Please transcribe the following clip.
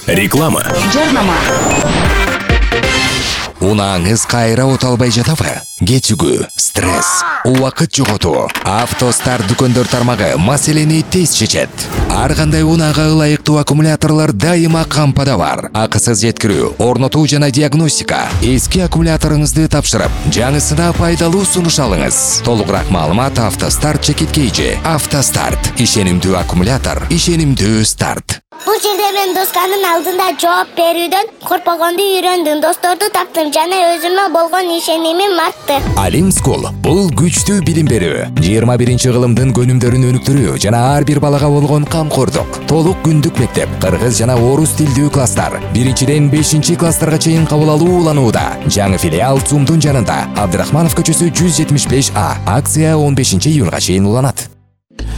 Реклама. Жарнама. Унааңыз кайра оталбай жатабы? Кетүүгү, стресс, убакыт жоготуу. Автостар дүкөндөр тармагы маселени тез чечет. Ар кандай унаага ылайыктуу аккумуляторлор дайыма кампада бар. Акысыз жеткирүү, орнотуу жана диагностика. Эски аккумуляторуңузду тапшырып, жаңысына пайдалуу сунуш алыңыз. Толугураак маалымат Автостарт чекиткейжи. Автостарт, ишенимдүү аккумулятор, ишенимдүү старт. Бул жерде мен досканын алдында жооп берүүдөн коркпогонду үйрөндүм. Досторду таптым жана өзүмө болгон ишенимим артты. Алим School бул күчтүү билим берүү, 21-кылымдын көнүмдөрүн өнүктүрүү жана ар бир балага болгон камкордук. Толук күндүк мектеп, кыргыз жана орус тилдүү класстар. 1-ден 5-класстарга чейин кабыл алуу уланууда. Жаңы филиал ЦУМдун жанында, Абдрахманов көчөсү 175А. Акция 15-июнга чейин уланат.